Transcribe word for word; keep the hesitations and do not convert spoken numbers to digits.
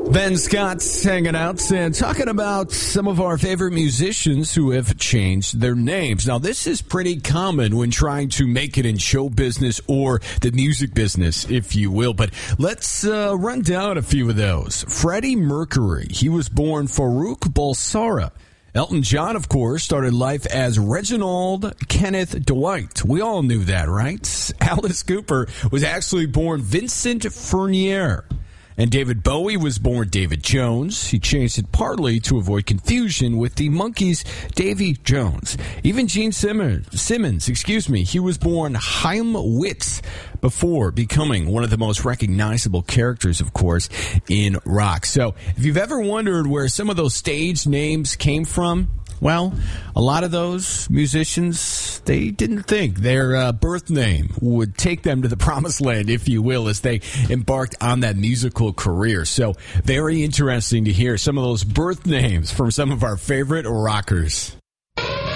Ben Scott's hanging out and talking about some of our favorite musicians who have changed their names. Now, this is pretty common when trying to make it in show business or the music business, if you will. But let's uh, run down a few of those. Freddie Mercury, he was born Farouk Balsara. Elton John, of course, started life as Reginald Kenneth Dwight. We all knew that, right? Alice Cooper was actually born Vincent Furnier. And David Bowie was born David Jones. He changed it partly to avoid confusion with the Monkees' Davy Jones. Even Gene Simmons, Simmons, excuse me, he was born Chaim Witz before becoming one of the most recognizable characters, of course, in rock. So if you've ever wondered where some of those stage names came from, well, a lot of those musicians, they didn't think their uh, birth name would take them to the promised land, if you will, as they embarked on that musical career. So very interesting to hear some of those birth names from some of our favorite rockers.